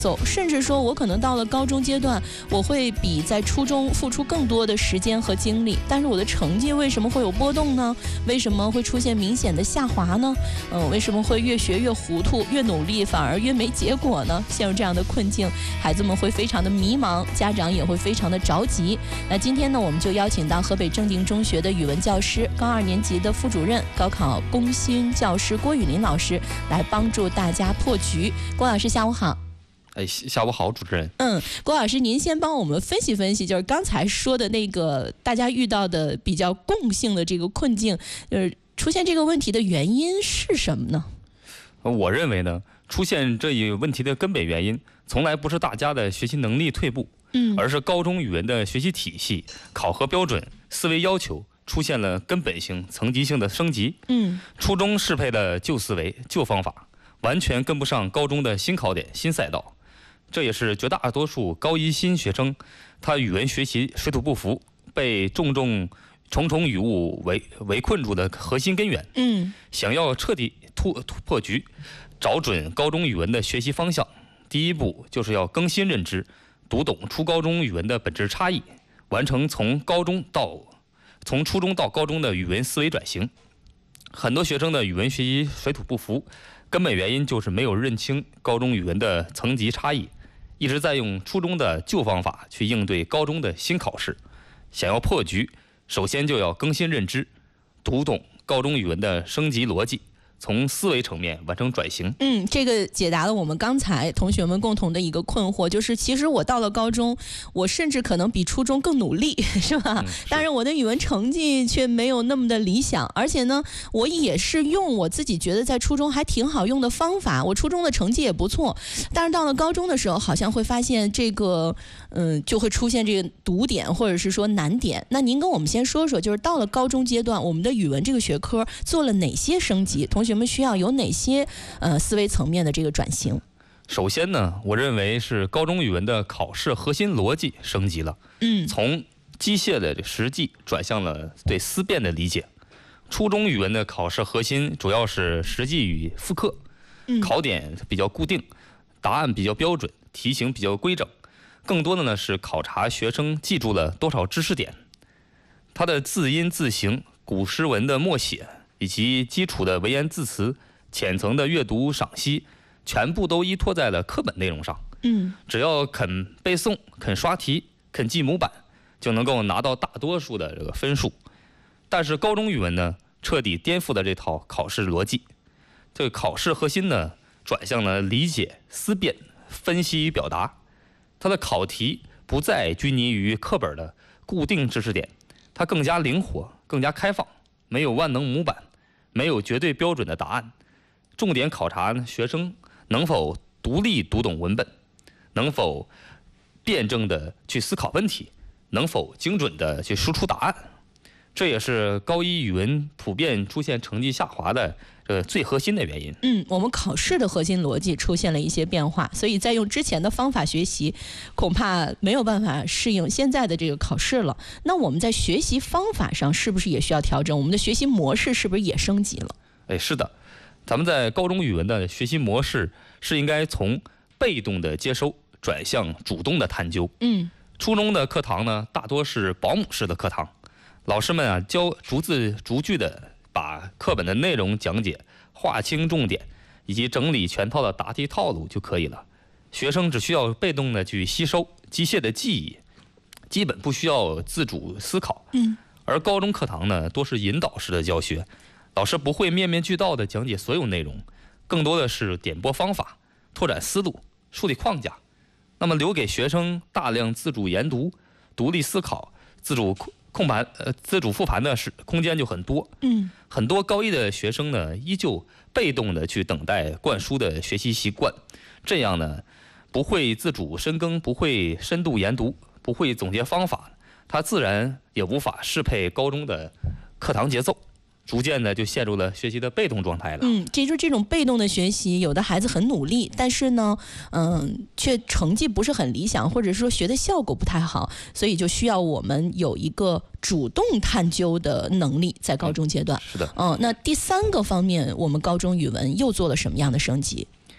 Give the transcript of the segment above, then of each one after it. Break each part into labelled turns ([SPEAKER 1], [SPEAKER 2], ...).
[SPEAKER 1] 走，甚至说我可能到了高中阶段，我会比在初中付出更多的时间和精力，但是我的成绩为什么会有波动呢？为什么会出现明显的下滑呢？为什么会越学越糊涂，越努力反而越没结果呢？陷入这样的困境，孩子们会非常的迷茫，家长也会非常的着急。那今天呢，我们就邀请到河北正定中学的语文教师、高2年级的副主任、高考功勋教师郭雨林老师来帮助大家破局。郭老师，下午好。
[SPEAKER 2] 下午好，主持人。
[SPEAKER 1] 郭老师，您先帮我们分析分析，就是刚才说的那个大家遇到的比较共性的这个困境，出现这个问题的原因是什么呢？
[SPEAKER 2] 我认为呢，出现这一问题的根本原因，从来不是大家的学习能力退步，而是高中语文的学习体系、考核标准、思维要求出现了根本性、层级性的升级。初中适配的旧思维、旧方法，完全跟不上高中的新考点、新赛道。这也是绝大多数高一新学生他语文学习水土不服，被重重语误围困住的核心根源。想要彻底破局，找准高中语文的学习方向，第一步就是要更新认知，读懂初高中语文的本质差异，完成从初中到高中的语文思维转型。很多学生的语文学习水土不服，根本原因就是没有认清高中语文的层级差异，一直在用初中的旧方法去应对高中的新考试。想要破局，首先就要更新认知，读懂高中语文的升级逻辑，从思维层面完成转型。
[SPEAKER 1] 这个解答了我们刚才同学们共同的一个困惑，就是其实我到了高中，我甚至可能比初中更努力，是吧？但是我的语文成绩却没有那么的理想，而且呢，我也是用我自己觉得在初中还挺好用的方法，我初中的成绩也不错，但是到了高中的时候，好像会发现这个，就会出现这个堵点或者是说难点。那您跟我们先说说，就是到了高中阶段，我们的语文这个学科做了哪些升级？同学们需要有哪些思维层面的这个转型？
[SPEAKER 2] 首先呢，我认为是高中语文的考试核心逻辑升级了，从机械的实际转向了对思辨的理解。初中语文的考试核心主要是实际与复刻，考点比较固定，答案比较标准，题型比较规整，更多的呢是考察学生记住了多少知识点，他的字音字形、古诗文的默写，以及基础的文言字词、浅层的阅读赏析，全部都依托在了课本内容上。只要肯背诵、肯刷题、肯记模板，就能够拿到大多数的这个分数。但是高中语文呢，彻底颠覆了这套考试逻辑。这个考试核心呢，转向了理解、思辨、分析与表达。它的考题不再拘泥于课本的固定知识点，它更加灵活、更加开放，没有万能模板，没有绝对标准的答案。重点考察学生能否独立读懂文本，能否辩证的去思考问题，能否精准的去输出答案。这也是高一语文普遍出现成绩下滑的最核心的原因。
[SPEAKER 1] 我们考试的核心逻辑出现了一些变化，所以在用之前的方法学习，恐怕没有办法适应现在的这个考试了。那我们在学习方法上是不是也需要调整？我们的学习模式是不是也升级了？
[SPEAKER 2] 是的，咱们在高中语文的学习模式是应该从被动的接收转向主动的探究。初中的课堂呢，大多是保姆式的课堂，老师们逐字逐句的把课本的内容讲解，划清重点，以及整理全套的答题套路就可以了。学生只需要被动的去吸收机械的记忆，基本不需要自主思考。而高中课堂呢，多是引导式的教学，老师不会面面俱到的讲解所有内容，更多的是点拨方法，拓展思路，树立框架。那么留给学生大量自主研读、独立思考、自主复盘的空间就很多。很多高一的学生呢，依旧被动的去等待灌输的学习习惯，这样呢，不会自主深耕，不会深度研读，不会总结方法，他自然也无法适配高中的课堂节奏。逐渐的就陷入了学习的被动状态了。
[SPEAKER 1] 这种被动的学习，有的孩子很努力，但是呢，却成绩不是很理想，或者说学的效果不太好，所以就需要我们有一个主动探究的能力，在高中阶段。
[SPEAKER 2] 是的。
[SPEAKER 1] 那第三个方面，我们高中语文又做了什么样的升级？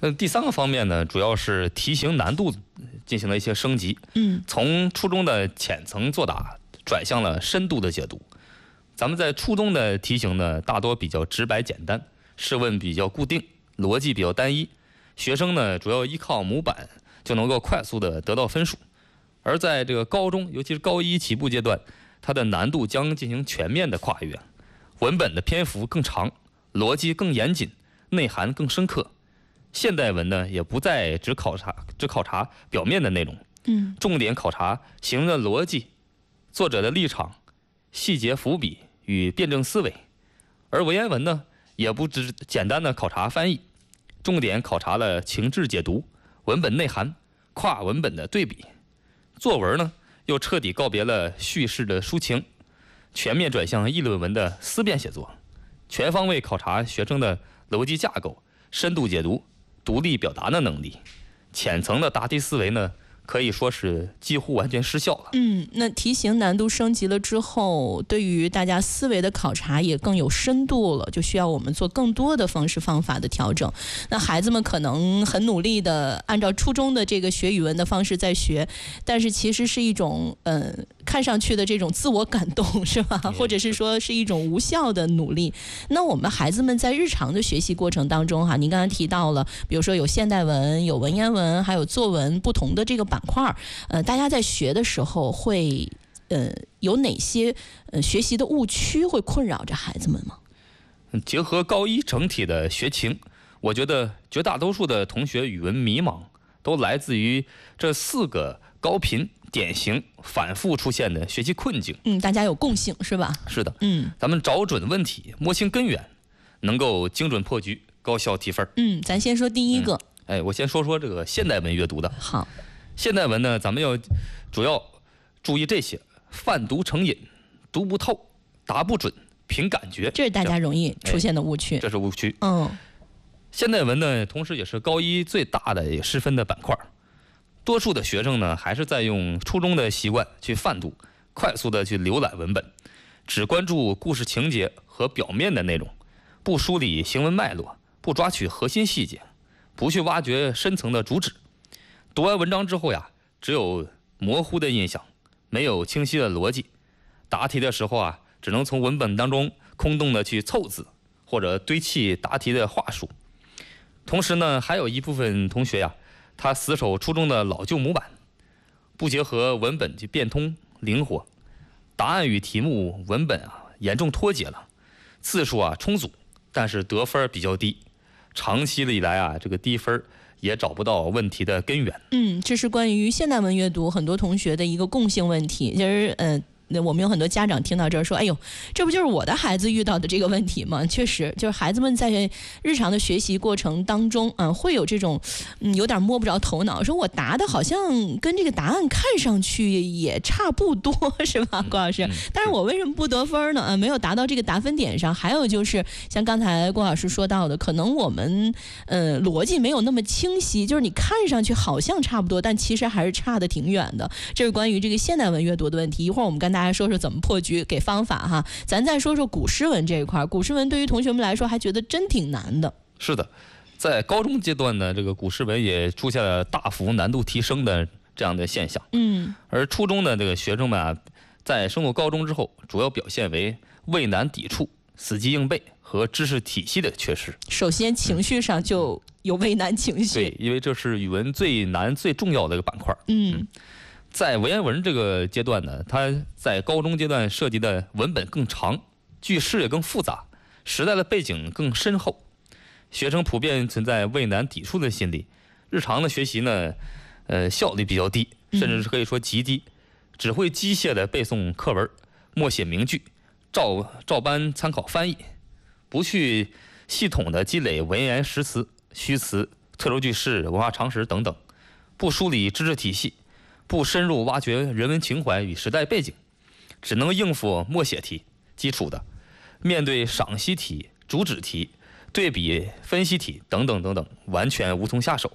[SPEAKER 2] 第3个方面呢，主要是题型难度进行了一些升级。从初中的浅层作答转向了深度的解读。咱们在初中的题型呢，大多比较直白简单，试问比较固定，逻辑比较单一，学生呢主要依靠模板就能够快速的得到分数。而在这个高中，尤其是高1起步阶段，它的难度将进行全面的跨越，文本的篇幅更长，逻辑更严谨，内涵更深刻。现代文呢，也不再只考察表面的内容，重点考察形容的逻辑、作者的立场、细节伏笔与辩证思维。而文言文呢，也不只简单的考察翻译，重点考察了情志解读、文本内涵、跨文本的对比。作文呢，又彻底告别了叙事的抒情，全面转向议论文的思辨写作，全方位考察学生的逻辑架构、深度解读、独立表达的能力。浅层的答题思维呢，可以说是几乎完全失效了。
[SPEAKER 1] 那题型难度升级了之后，对于大家思维的考察也更有深度了，就需要我们做更多的方式方法的调整。那孩子们可能很努力的按照初中的这个学语文的方式在学，但是其实是一种看上去的这种自我感动，是吧？或者是说是一种无效的努力。那我们孩子们在日常的学习过程当中您刚才提到了，比如说有现代文、有文言文，还有作文不同的这个板块，大家在学的时候会有哪些学习的误区会困扰着孩子们吗？
[SPEAKER 2] 结合高1整体的学情，我觉得绝大多数的同学语文迷茫都来自于这4个高频典型反复出现的学习困境。
[SPEAKER 1] 大家有共性是吧？
[SPEAKER 2] 是的。咱们找准问题，摸清根源，能够精准破局，高效提分。
[SPEAKER 1] 咱先说第一个。
[SPEAKER 2] 我先说说这个现代文阅读的。
[SPEAKER 1] 好。
[SPEAKER 2] 现代文呢，咱们要主要注意这些：泛读成瘾，读不透，答不准，凭感觉。
[SPEAKER 1] 这是大家容易出现的误区。
[SPEAKER 2] 这是误区。现代文呢，同时也是高1最大的失分的板块。多数的学生呢，还是在用初中的习惯去泛读，快速的去浏览文本，只关注故事情节和表面的内容，不梳理行文脉络，不抓取核心细节，不去挖掘深层的主旨。读完文章之后只有模糊的印象，没有清晰的逻辑。答题的时候只能从文本当中空洞的去凑字，或者堆砌答题的话术。同时呢，还有一部分同学他死守初中的老旧模板，不结合文本去变通灵活，答案与题目文本严重脱节了，字数充足，但是得分比较低。长期的以来这个低分也找不到问题的根源。
[SPEAKER 1] 这是关于现代文阅读很多同学的一个共性问题。就是我们有很多家长听到这儿说，哎呦，这不就是我的孩子遇到的这个问题吗？确实，就是孩子们在日常的学习过程当中会有这种有点摸不着头脑，说我答的好像跟这个答案看上去也差不多，是吧，郭老师？但是我为什么不得分呢？没有达到这个达分点上。还有就是像刚才郭老师说到的，可能我们逻辑没有那么清晰，就是你看上去好像差不多，但其实还是差的挺远的。这是关于这个现代文阅读的问题。一会儿我们跟大家说说怎么破局，给方法咱再说说古诗文这一块。古诗文对于同学们来说还觉得真挺难的。
[SPEAKER 2] 是的，在高中阶段呢，这个古诗文也出现了大幅难度提升的这样的现象。而初中的这个学生们在升入高中之后，主要表现为畏难抵触、死记硬背和知识体系的缺失。
[SPEAKER 1] 首先情绪上就有畏难情绪。
[SPEAKER 2] 对，因为这是语文最难最重要的一个板块。在文言文这个阶段呢，它在高中阶段涉及的文本更长，句式也更复杂，时代的背景更深厚，学生普遍存在畏难抵触的心理。日常的学习呢，效率比较低，甚至是可以说极低，只会机械的背诵课文，默写名句，照搬参考翻译，不去系统的积累文言实词、虚词、特殊句式、文化常识等等，不梳理知识体系，不深入挖掘人文情怀与时代背景，只能应付默写题基础的，面对赏析题、主旨题、对比分析题等等等等，完全无从下手，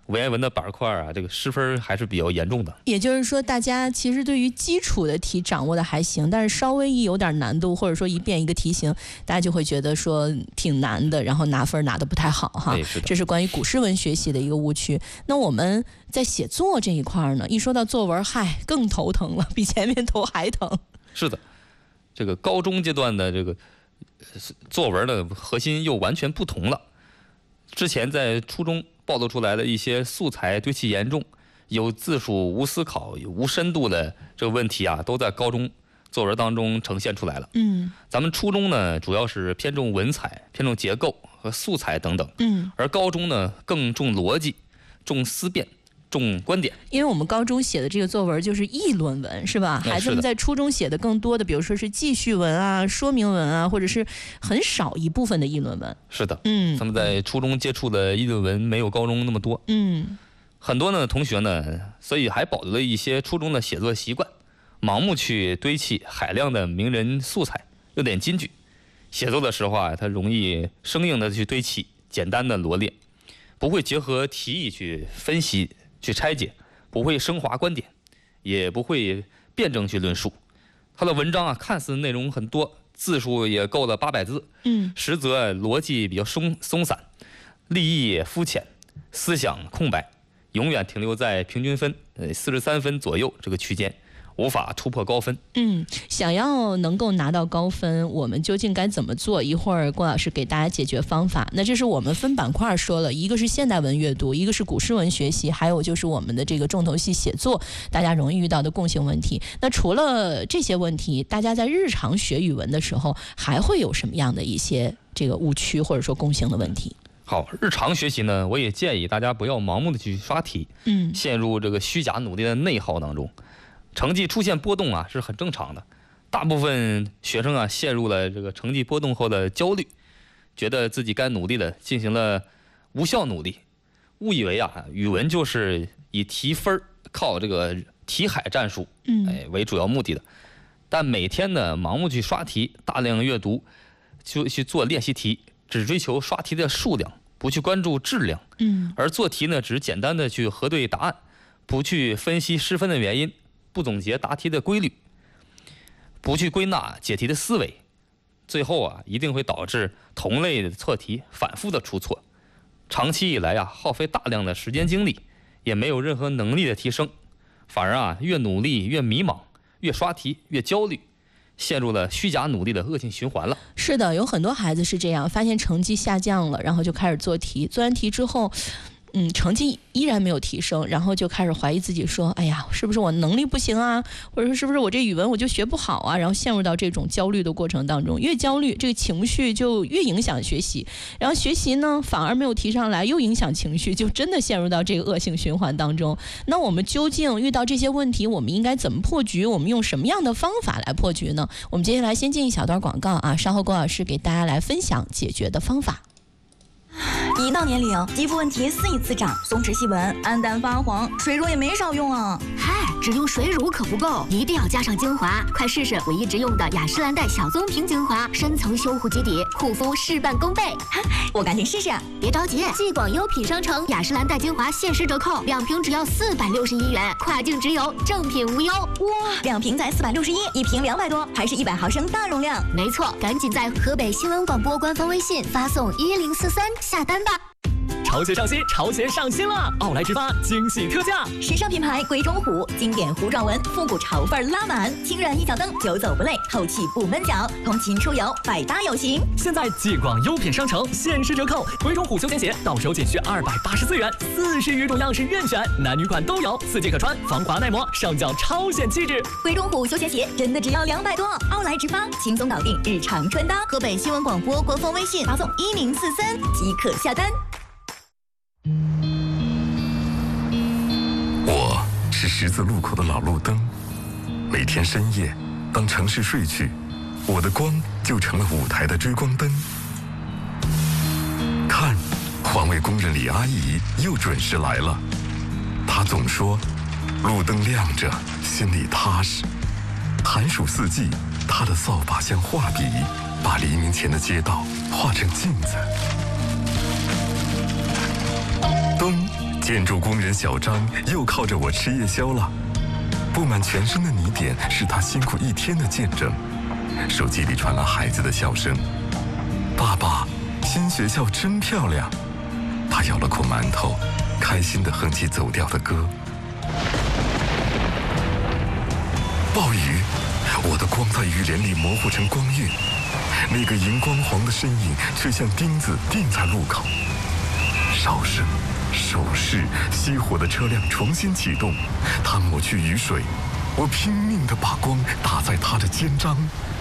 [SPEAKER 2] 文言文的板块啊，这个失分还是比较严重的。
[SPEAKER 1] 也就是说，大家其实对于基础的题掌握的还行，但是稍微一有点难度，或者说一变一个题型，大家就会觉得说挺难的，然后拿分拿得不太好哈。这是关于古诗文学习的一个误区。那我们在写作这一块呢，一说到作文，更头疼了，比前面头还疼。
[SPEAKER 2] 是的，这个高中阶段的这个作文的核心又完全不同了。之前在初中暴露出来的一些素材堆砌严重、有字数、无思考、无深度的这个问题啊，都在高中作文当中呈现出来了。咱们初中呢，主要是偏重文采、偏重结构和素材等等。而高中呢，更重逻辑、重思辨、重观点。
[SPEAKER 1] 因为我们高中写的这个作文就是议论文，是吧？孩子们在初中写的更多的，比如说是记叙文啊、说明文啊，或者是很少一部分的议论文。
[SPEAKER 2] 是的，他们在初中接触的议论文没有高中那么多。很多呢同学呢，所以还保留了一些初中的写作习惯，盲目去堆砌海量的名人素材、热点金句。写作的时候啊，他容易生硬的去堆砌，简单的罗列，不会结合题意去分析、去拆解，不会升华观点，也不会辩证去论述。他的文章啊，看似内容很多，字数也够了800字，实则逻辑比较松散，立意也肤浅，思想空白，永远停留在平均分43分左右这个区间，无法突破高分。
[SPEAKER 1] 想要能够拿到高分，我们究竟该怎么做？一会儿郭老师给大家解决方法。那这是我们分板块说了，一个是现代文阅读，一个是古诗文学习，还有就是我们的这个重头戏写作，大家容易遇到的共性问题。那除了这些问题，大家在日常学语文的时候，还会有什么样的一些这个误区或者说共性的问题？
[SPEAKER 2] 好，日常学习呢，我也建议大家不要盲目的去刷题，陷入这个虚假努力的内耗当中。成绩出现波动啊，是很正常的。大部分学生啊，陷入了这个成绩波动后的焦虑，觉得自己该努力的进行了无效努力，误以为啊，语文就是以提分靠这个题海战术为主要目的的。但每天呢，盲目去刷题，大量阅读，就去做练习题，只追求刷题的数量，不去关注质量。而做题呢，只是简单的去核对答案，不去分析失分的原因，不总结答题的规律，不去归纳解题的思维，最后啊，一定会导致同类的错题反复的出错。长期以来啊，耗费大量的时间精力，也没有任何能力的提升，反而啊，越努力越迷茫，越刷题越焦虑，陷入了虚假努力的恶性循环了。
[SPEAKER 1] 是的，有很多孩子是这样，发现成绩下降了，然后就开始做题，做完题之后成绩依然没有提升，然后就开始怀疑自己说，哎呀，是不是我能力不行啊，或者说是不是我这语文我就学不好啊，然后陷入到这种焦虑的过程当中，越焦虑这个情绪就越影响学习，然后学习呢反而没有提上来，又影响情绪，就真的陷入到这个恶性循环当中。那我们究竟遇到这些问题，我们应该怎么破局？我们用什么样的方法来破局呢？我们接下来先进一小段广告啊，稍后郭老师给大家来分享解决的方法。
[SPEAKER 3] 一到年龄，肌肤问题肆意滋长，松弛细纹、暗淡发黄，水乳也没少用啊。
[SPEAKER 4] 嗨，只用水乳可不够，一定要加上精华。快试试我一直用的雅诗兰黛小棕瓶精华，深层修护基底，护肤事半功倍。
[SPEAKER 3] 我赶紧试试。
[SPEAKER 4] 别着急，继广优品商城雅诗兰黛精华限时折扣，2瓶只要461元，跨境直邮，正品无忧。
[SPEAKER 3] 哇，2瓶才461，一瓶200多，还是100毫升大容量。
[SPEAKER 4] 没错，赶紧在河北新闻广播官方微信发送1043下单吧。
[SPEAKER 5] 潮鞋上新，潮鞋上新了！奥莱直发惊喜特价，
[SPEAKER 3] 时尚品牌鬼冢虎，经典糊状纹，复古潮范拉满，轻软一脚蹬，久走不累，透气不闷脚，通勤出游百搭有型。
[SPEAKER 5] 现在继广优品商城限时折扣，鬼冢虎休闲鞋到手仅需284元，40余种样式任选，男女款都有，4季可穿，防滑耐磨，上脚超显气质。
[SPEAKER 3] 鬼冢虎休闲鞋真的只要200多，奥莱直发轻松搞定日常穿搭。河北新闻广播官方微信发送1043即可下单。
[SPEAKER 6] 我是十字路口的老路灯，每天深夜，当城市睡去，我的光就成了舞台的追光灯。看，环卫工人李阿姨又准时来了。她总说，路灯亮着，心里踏实。寒暑四季，她的扫把像画笔，把黎明前的街道画成镜子。灯建筑工人小张又靠着我吃夜宵了，布满全身的泥点是他辛苦一天的见证。手机里传来孩子的笑声：“爸爸，新学校真漂亮。”他咬了口馒头，开心地哼起走调的歌。暴雨，我的光在雨帘里模糊成光晕，那个荧光黄的身影却像钉子钉在路口。哨声、手势，熄火的车辆重新启动，他抹去雨水，我拼命地把光打在他的肩章。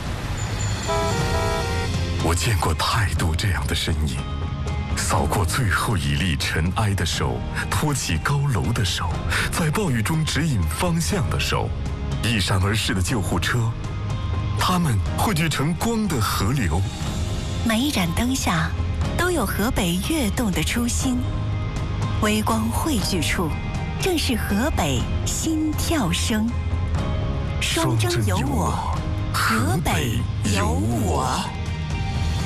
[SPEAKER 6] 我见过太多这样的身影，扫过最后一粒尘埃的手，托起高楼的手，在暴雨中指引方向的手，一闪而逝的救护车，它们汇聚成光的河流。
[SPEAKER 3] 每一盏灯下都有河北跃动的初心，微光汇聚处正是河北心跳声。双征有我，河北有我。